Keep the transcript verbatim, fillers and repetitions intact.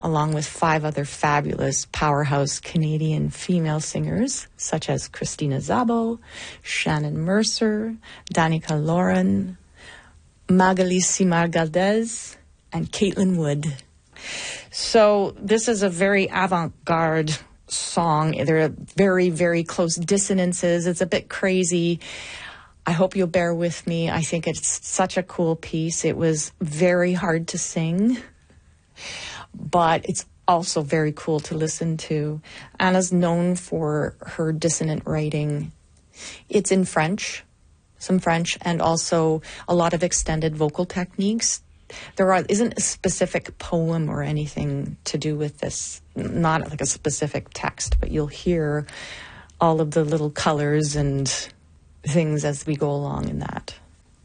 along with five other fabulous powerhouse Canadian female singers, such as Christina Szabo, Shannon Mercer, Danica Lauren, Magali Simargaldez, and Caitlin Wood. So this is a very avant-garde song. There are very, very close dissonances. It's a bit crazy. I hope you'll bear with me. I think it's such a cool piece. It was very hard to sing, but it's also very cool to listen to. Anna's known for her dissonant writing. It's in French, some French, and also a lot of extended vocal techniques. There are, isn't a specific poem or anything to do with this, not like a specific text, but you'll hear all of the little colors and things as we go along in that.